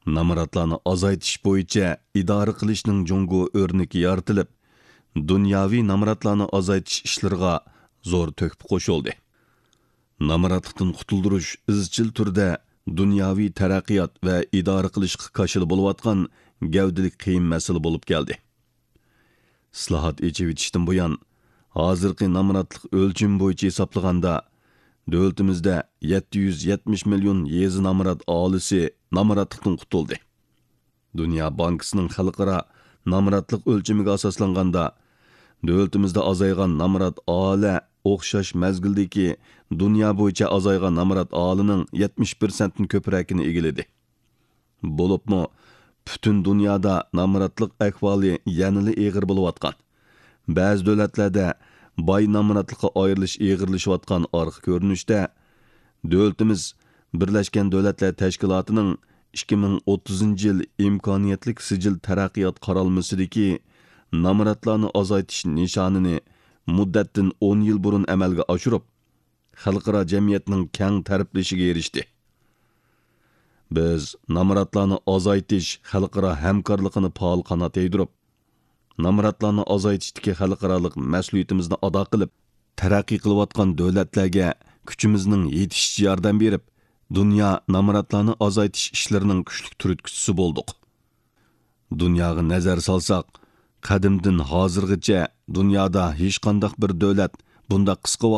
Namratlarni azaytish bo'yicha idora qilishning jungo o'rniki yaratilib, dunyoviy namratlarni azaytish ishlariga zo'r to'kib qo'shildi. Namratlikdan qutuldirish izchil turda dunyoviy taraqqiyot va idora qilishga qoshil bo'layotgan gavdalik qiyin masala bo'lib keldi. Islohot echivitishdan buyon hozirgi namratlik o'lchim bo'yicha hisoblaganda davlatimizda 770 million yezi namrat aholisi namratlikdan qutuldi. Dünya Bankasının xalqaro namratlik o'lchimiga asoslanganda davlatimizda azaygan namrat aholi o'xshash mazgildagi dunyo bo'yicha azaygan namrat aholining 70%ni ko'pragini egiledi. Bo'libmi butun dunyoda namratlik ahvoli yanada og'ir bo'layotgan. Ba'zi davlatlarda boy namratlikqa ayrilish og'irlashayotgan orqa ko'rinishda davlatimiz Birlashgan Davlatlar Tashkilotining 2030 yil imkoniyatlik sijil taraqqiyot qaralmasidagi namratlarni azaytish nishonini muddatdan 10 yil burun amalga oshirib, xalqaro jamiyatning keng tariflashiga erishdi. Biz namratlarni azaytish xalqaro hamkorligini faol qanot yaydirib, namratlarni azaytishdagi xalqaroliq mas'uliyatimizni ado qilib, taraqqiy qilayotgan davlatlarga kuchimizning yetishicha yordam berib, dunyo namratlarni azaytish ishlarining kuchli turtkichisi bo'ldik. Dunyoga nazar solsak, qadimdan hozirgacha dunyoda hech qanday bir davlat bunda qisqa